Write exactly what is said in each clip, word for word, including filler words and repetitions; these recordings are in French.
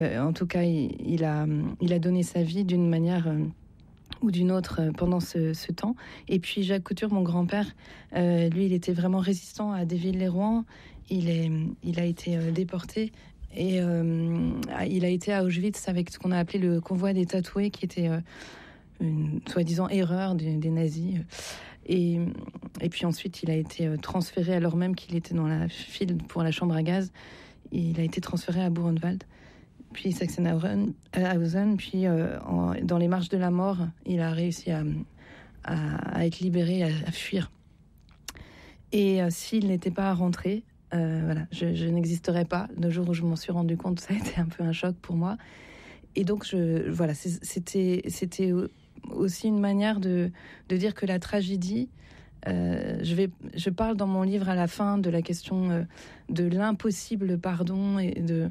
En tout cas, il, il, a, il a donné sa vie d'une manière euh, ou d'une autre euh, pendant ce, ce temps. Et puis Jacques Couture, mon grand-père, euh, lui, il était vraiment résistant à Desville-les-Rouen. Il, est, il a été euh, déporté et euh, il a été à Auschwitz avec ce qu'on a appelé le convoi des tatoués, qui était euh, une soi-disant erreur des, des nazis. Et, et puis ensuite, il a été transféré, alors même qu'il était dans la file pour la chambre à gaz, il a été transféré à Buchenwald, puis Sachsenhausen, puis euh, en, dans les marches de la mort, il a réussi à, à, à être libéré, à, à fuir. Et euh, s'il n'était pas rentré, euh, voilà, je, je n'existerais pas. Le jour où je m'en suis rendu compte, ça a été un peu un choc pour moi. Et donc, je, voilà, c'était, c'était aussi une manière de, de dire que la tragédie, Euh, je, vais, je parle dans mon livre à la fin de la question euh, de l'impossible pardon et de,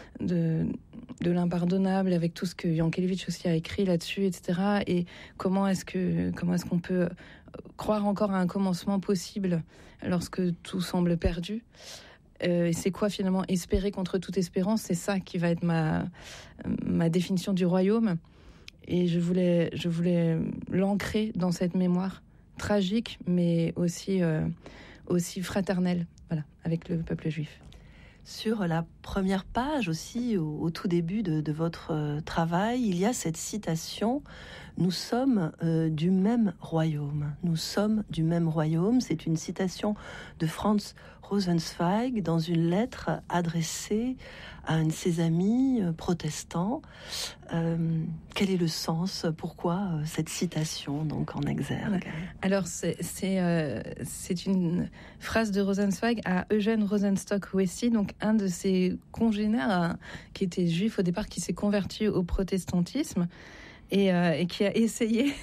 de, de l'impardonnable, avec tout ce que Yankelevitch aussi a écrit là-dessus, et cetera. Et comment est-ce que, comment est-ce qu'on peut croire encore à un commencement possible lorsque tout semble perdu. Euh, et c'est quoi finalement espérer contre toute espérance? C'est ça qui va être ma, ma définition du royaume. Et je voulais, je voulais l'ancrer dans cette mémoire tragique, mais aussi, euh, aussi fraternelle, voilà, avec le peuple juif. Sur la première page aussi, au, au tout début de, de votre euh, travail, il y a cette citation « Nous sommes euh, du même royaume ». Nous sommes du même royaume. C'est une citation de Franz Rosenzweig dans une lettre adressée à un de ses amis euh, protestants. Euh, quel est le sens? Pourquoi euh, cette citation donc en exergue? Alors c'est c'est, euh, c'est une phrase de Rosenzweig à Eugène Rosenstock-Huessy, donc un de ses congénères hein, qui était juif au départ, qui s'est converti au protestantisme. Et, euh, et qui a essayé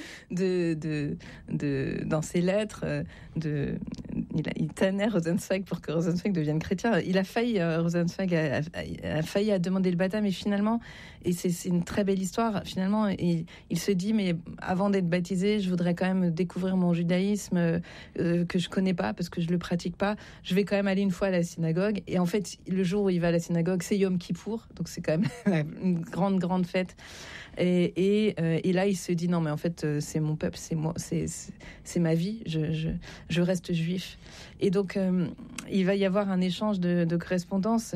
de, de, de, dans ses lettres, de, il, a, il tannait Rosenzweig pour que Rosenzweig devienne chrétien. Il a failli, euh, Rosenzweig a, a, a failli à demander le baptême, et finalement, et c'est, c'est une très belle histoire, finalement, il, il se dit, mais avant d'être baptisé, je voudrais quand même découvrir mon judaïsme euh, que je connais pas, parce que je le pratique pas. Je vais quand même aller une fois à la synagogue. Et en fait, le jour où il va à la synagogue, c'est Yom Kippour, donc c'est quand même une grande, grande fête. Et, et, euh, et là, il se dit non, mais en fait, euh, c'est mon peuple, c'est moi, c'est, c'est, c'est ma vie. Je, je, je reste juif. Et donc, euh, il va y avoir un échange de, de correspondance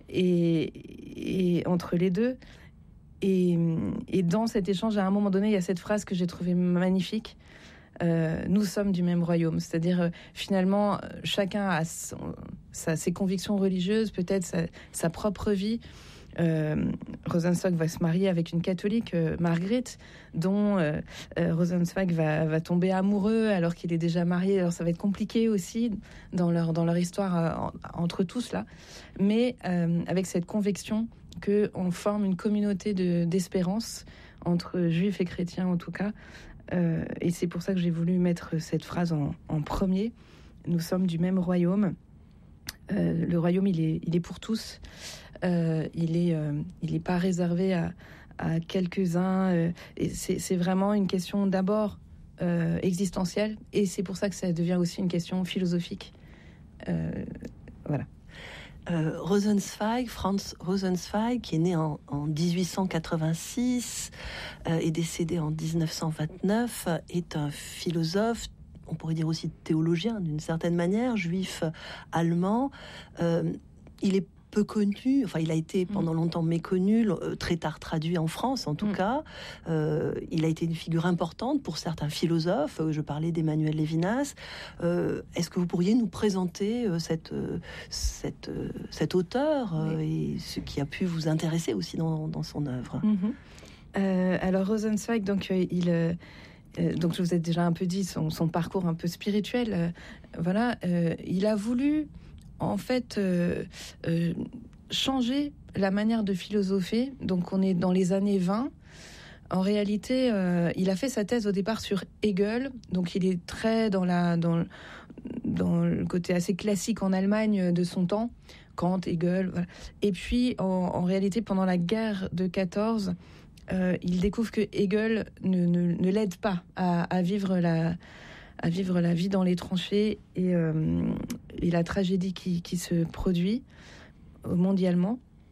et, et entre les deux. Et, et dans cet échange, à un moment donné, il y a cette phrase que j'ai trouvée magnifique. Euh, nous sommes du même royaume, c'est-à-dire euh, finalement, chacun a son, sa, ses convictions religieuses, peut-être sa, sa propre vie. Euh, Rosenzweig va se marier avec une catholique, euh, Marguerite, dont euh, euh, Rosenzweig va, va tomber amoureux alors qu'il est déjà marié. Alors ça va être compliqué aussi dans leur, dans leur histoire euh, en, entre tous là, mais euh, avec cette conviction qu'on forme une communauté de, d'espérance entre juifs et chrétiens en tout cas. Euh, et c'est pour ça que j'ai voulu mettre cette phrase en, en premier. Nous sommes du même royaume. Euh, le royaume, il est, il est pour tous. Euh, il est, euh, il est pas réservé à, à quelques-uns. Euh, et c'est, c'est vraiment une question d'abord euh, existentielle, et c'est pour ça que ça devient aussi une question philosophique. Euh, voilà. Euh, Rosenzweig, Franz Rosenzweig, qui est né en, en dix-huit cent quatre-vingt-six euh, et décédé en dix-neuf cent vingt-neuf, est un philosophe, on pourrait dire aussi théologien d'une certaine manière, juif allemand. Euh, il est peu connu, enfin il a été pendant longtemps méconnu, très tard traduit en France en tout mmh. cas. Euh, il a été une figure importante pour certains philosophes. Je parlais d'Emmanuel Lévinas. Euh, est-ce que vous pourriez nous présenter cette, cette, cet auteur oui. et ce qui a pu vous intéresser aussi dans, dans son œuvre? mmh. euh, Alors Rosenzweig, donc euh, il... Euh... Donc, je vous ai déjà un peu dit son, son parcours un peu spirituel. Euh, voilà, euh, il a voulu, en fait, euh, euh, changer la manière de philosopher. Donc, on est dans les années vingt. En réalité, euh, il a fait sa thèse au départ sur Hegel. Donc, il est très dans, la, dans, dans le côté assez classique en Allemagne de son temps. Kant, Hegel, voilà. Et puis, en, en réalité, pendant la guerre de quatorze... Euh, il découvre que Hegel ne, ne, ne l'aide pas à, à, vivre la, à vivre la vie dans les tranchées et, euh, et la tragédie qui, qui se produit mondialement.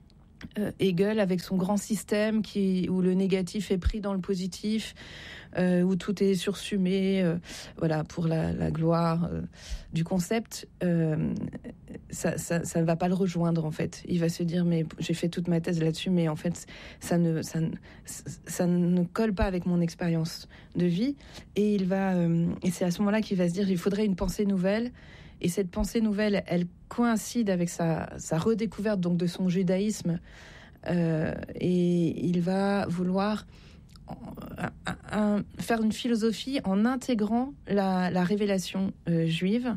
euh, Hegel avec son grand système qui, où le négatif est pris dans le positif, euh, où tout est sursumé, euh, voilà, pour la, la gloire euh, du concept, euh, ça, ça, ça ne va pas le rejoindre en fait. Il va se dire mais j'ai fait toute ma thèse là-dessus, mais en fait ça ne, ça ne, ça ne colle pas avec mon expérience de vie. Et il va, euh, et c'est à ce moment-là qu'il va se dire il faudrait une pensée nouvelle. Et cette pensée nouvelle, elle coïncide avec sa, sa redécouverte donc de son judaïsme. Euh, et il va vouloir un, un, faire une philosophie en intégrant la, la révélation euh, juive,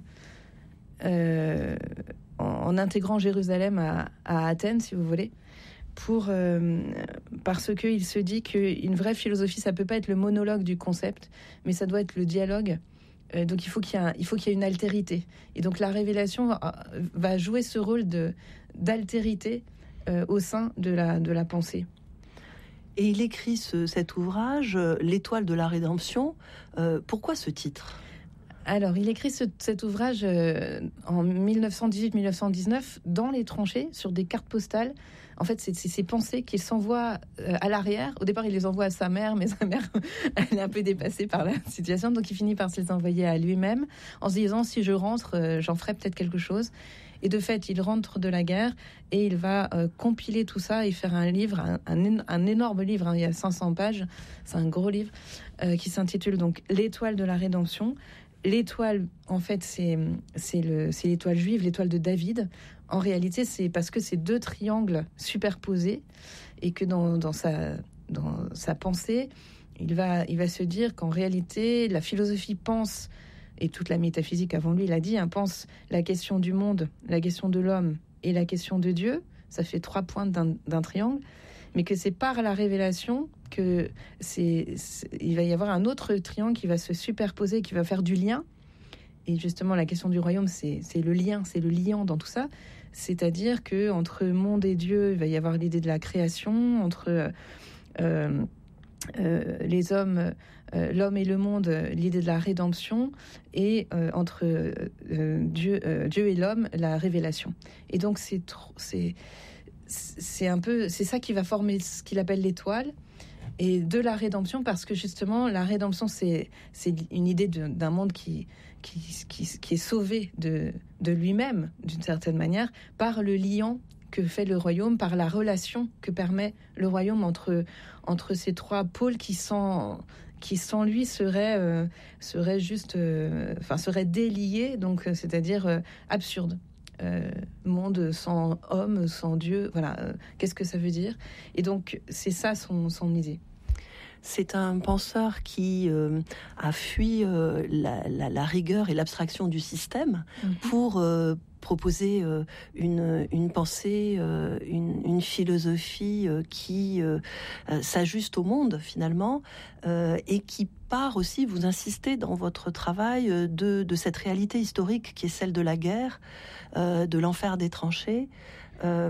euh, en, en intégrant Jérusalem à, à Athènes, si vous voulez, pour, euh, parce qu'il se dit qu'une vraie philosophie, ça ne peut pas être le monologue du concept, mais ça doit être le dialogue. Euh, donc il faut qu'il y ait un, il faut qu'il y ait une altérité. Et donc la révélation va, va jouer ce rôle de, d'altérité euh, au sein de la, de la pensée. Et il écrit ce, cet ouvrage, L'étoile de la rédemption. Euh, pourquoi ce titre ? Alors, il écrit ce, cet ouvrage euh, en dix-neuf cent dix-huit dix-neuf cent dix-neuf dans les tranchées, sur des cartes postales. En fait, c'est, c'est ses pensées qu'il s'envoie euh, à l'arrière. Au départ, il les envoie à sa mère, mais sa mère, elle est un peu dépassée par la situation. Donc, il finit par se les envoyer à lui-même, en se disant, si je rentre, euh, j'en ferai peut-être quelque chose. Et de fait, il rentre de la guerre et il va euh, compiler tout ça et faire un livre, un, un, un énorme livre, hein, il y a cinq cents pages, c'est un gros livre, euh, qui s'intitule donc « L'étoile de la rédemption ». L'étoile, en fait, c'est, c'est, le, c'est l'étoile juive, l'étoile de David. En réalité, c'est parce que c'est deux triangles superposés et que dans, dans, sa, dans sa pensée, il va, il va se dire qu'en réalité, la philosophie pense, et toute la métaphysique avant lui l'a dit, hein, pense la question du monde, la question de l'homme et la question de Dieu. Ça fait trois pointes d'un, d'un triangle. Mais que c'est par la révélation que c'est, c'est, il va y avoir un autre triangle qui va se superposer, qui va faire du lien. Et justement, la question du royaume, c'est, c'est le lien, c'est le liant dans tout ça. C'est-à-dire que entre monde et Dieu, il va y avoir l'idée de la création, entre euh, euh, les hommes, euh, l'homme et le monde, l'idée de la rédemption, et euh, entre euh, Dieu, euh, Dieu et l'homme, la révélation. Et donc, c'est trop, c'est c'est un peu, c'est ça qui va former ce qu'il appelle l'étoile, et de la rédemption, parce que justement la rédemption c'est c'est une idée de, d'un monde qui qui, qui qui est sauvé de de lui-même d'une certaine manière par le liant que fait le royaume, par la relation que permet le royaume entre entre ces trois pôles qui sans qui sans lui seraient euh, seraient juste euh, enfin seraient déliés, donc euh, c'est-à-dire euh, absurdes. Euh, monde sans homme, sans Dieu, voilà, euh, qu'est-ce que ça veut dire? Et donc, c'est ça son, son idée. C'est un penseur qui euh, a fui euh, la, la, la rigueur et l'abstraction du système mmh. pour euh, proposer euh, une, une pensée, euh, une, une philosophie euh, qui euh, euh, s'ajuste au monde finalement euh, et qui part aussi, vous insistez dans votre travail, euh, de, de cette réalité historique qui est celle de la guerre, euh, de l'enfer des tranchées. Euh,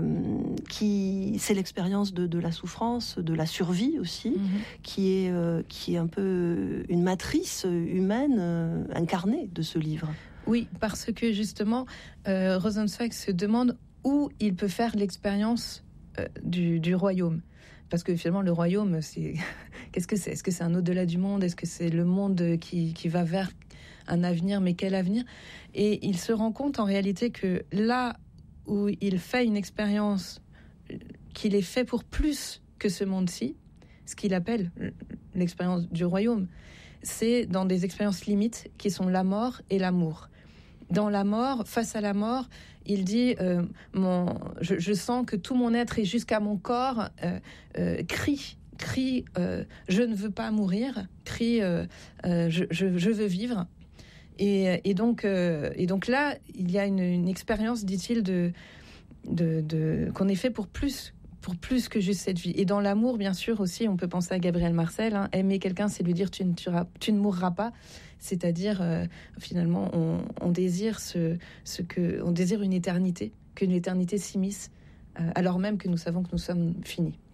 qui c'est l'expérience de, de la souffrance, de la survie aussi, mmh. qui est euh, qui est un peu une matrice humaine euh, incarnée de ce livre. Oui, parce que justement, euh, Rosenzweig se demande où il peut faire l'expérience euh, du, du royaume. Parce que finalement, le royaume, c'est qu'est-ce que c'est? Est-ce que c'est un au-delà du monde? Est-ce que c'est le monde qui, qui va vers un avenir? Mais quel avenir? Et il se rend compte en réalité que là où il fait une expérience qu'il est fait pour plus que ce monde-ci, ce qu'il appelle l'expérience du royaume, c'est dans des expériences limites qui sont la mort et l'amour. Dans la mort, face à la mort, il dit euh, mon, je, je sens que tout mon être et jusqu'à mon corps euh, euh, crie, crie euh, je ne veux pas mourir, crie euh, euh, je, je, je veux vivre. Et, et, donc, euh, et donc là, il y a une, une expérience, dit-il, de, de, de, qu'on est fait pour plus, pour plus que juste cette vie. Et dans l'amour, bien sûr, aussi, on peut penser à Gabriel Marcel. Hein, aimer quelqu'un, c'est lui dire tu ne, tueras, tu ne mourras pas. C'est-à-dire, euh, finalement, on, on, désire ce, ce que, on désire une éternité, qu'une éternité s'immisce, euh, alors même que nous savons que nous sommes finis.